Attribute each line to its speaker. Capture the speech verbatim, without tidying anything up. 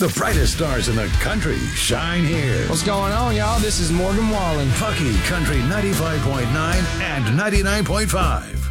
Speaker 1: The brightest stars in the country shine here.
Speaker 2: What's going on, y'all? This is Morgan Wallen.
Speaker 1: Funky Country ninety-five point nine and ninety-nine point five.